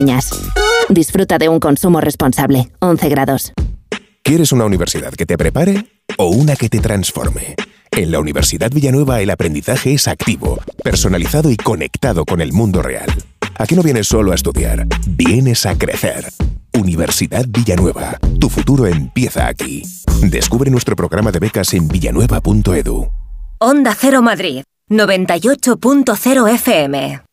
Disfruta de un consumo responsable. 11 grados. ¿Quieres una universidad que te prepare o una que te transforme? En la Universidad Villanueva el aprendizaje es activo, personalizado y conectado con el mundo real. Aquí no vienes solo a estudiar, vienes a crecer. Universidad Villanueva. Tu futuro empieza aquí. Descubre nuestro programa de becas en villanueva.edu. Onda Cero Madrid, 98.0 FM.